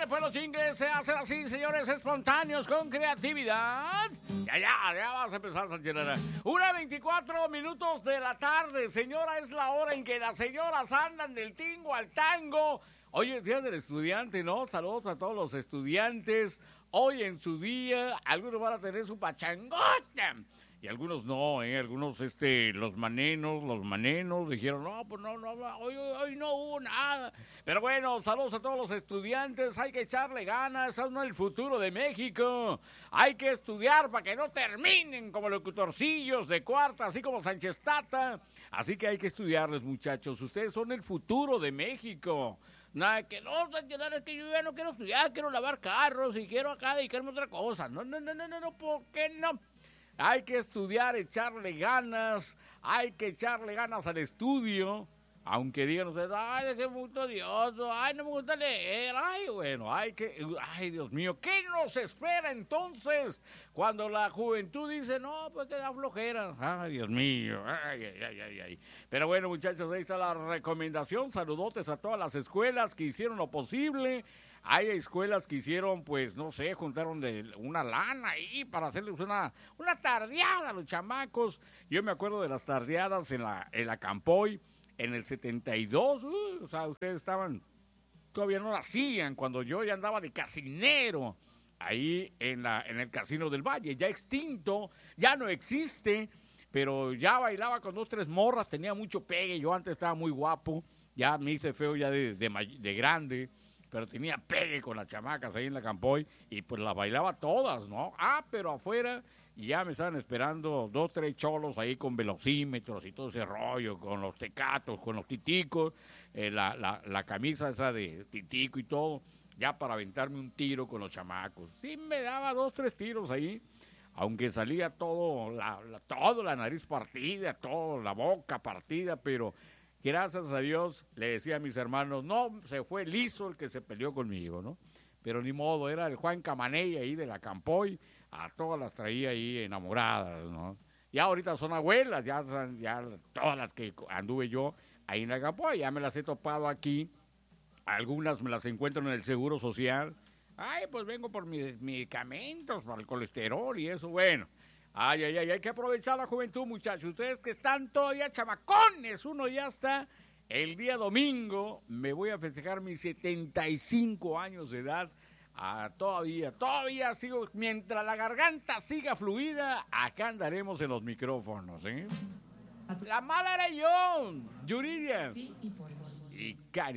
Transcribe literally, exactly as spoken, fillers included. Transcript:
pues los chingues se hacen así, señores, espontáneos, con creatividad. Ya, ya, ya vas a empezar, Sanchelera. Una veinticuatro minutos de la tarde, señora, es la hora en que las señoras andan del tingo al tango. Hoy es día del estudiante, ¿no? Saludos a todos los estudiantes. Hoy en su día, algunos van a tener su pachangota. Y algunos no, ¿eh? Algunos, este, los manenos, los manenos, dijeron, no, pues no, no, hoy, hoy, hoy no hubo nada. Pero bueno, saludos a todos los estudiantes, hay que echarle ganas, son el futuro de México. Hay que estudiar para que no terminen como locutorcillos de cuarta, así como Sánchez Tata. Así que hay que estudiarles, muchachos, ustedes son el futuro de México. Nada, que no, es que yo ya no quiero estudiar, quiero lavar carros y quiero acá dedicarme a otra cosa. No, no, no, no, no, no, ¿por qué no? Hay que estudiar, echarle ganas, hay que echarle ganas al estudio, aunque digan ustedes, ay, es que es muy odioso, ay, no me gusta leer, ay, bueno, hay que, ay, Dios mío, ¿qué nos espera entonces cuando la juventud dice, no, pues que da flojera? Ay, Dios mío, ay, ay, ay, ay, ay. Pero bueno, muchachos, ahí está la recomendación, saludotes a todas las escuelas que hicieron lo posible. Hay escuelas que hicieron, pues, no sé, juntaron de una lana ahí para hacerles una, una tardeada a los chamacos. Yo me acuerdo de las tardeadas en la, en la Campoy, en el setenta y dos, uh, o sea, ustedes estaban, todavía no nacían, cuando yo ya andaba de casinero, ahí en, la, en el Casino del Valle, ya extinto, ya no existe, pero ya bailaba con dos, tres morras, tenía mucho pegue, yo antes estaba muy guapo, ya me hice feo ya de, de, de grande, pero tenía pegue con las chamacas ahí en la Campoy y pues las bailaba todas, ¿no? Ah, pero afuera y ya me estaban esperando dos, tres cholos ahí con velocímetros y todo ese rollo, con los tecatos, con los titicos, eh, la, la, la camisa esa de titico y todo, ya para aventarme un tiro con los chamacos. Sí me daba dos, tres tiros ahí, aunque salía todo, la, la, todo la nariz partida, todo la boca partida, pero... Gracias a Dios, le decía a mis hermanos, no, se fue liso el que se peleó conmigo, ¿no? Pero ni modo, era el Juan Camaney ahí de la Campoy, a todas las traía ahí enamoradas, ¿no? Ya ahorita son abuelas, ya, ya todas las que anduve yo ahí en la Campoy, ya me las he topado aquí, algunas me las encuentro en el Seguro Social. Ay, pues vengo por mis medicamentos, para el colesterol y eso, bueno. Ay, ay, ay, hay que aprovechar la juventud, muchachos. Ustedes que están todavía chamacones, uno ya está. El día domingo me voy a festejar mis setenta y cinco años de edad. Ah, todavía, todavía sigo, mientras la garganta siga fluida, acá andaremos en los micrófonos, ¿eh? La mala era yo, Yuridia. Sí, y por y Cari.